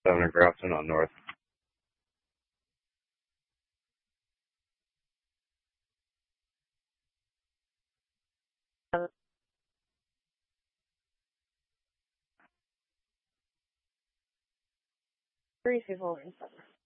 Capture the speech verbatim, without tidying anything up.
seven in Grafton on North. Three people in seven.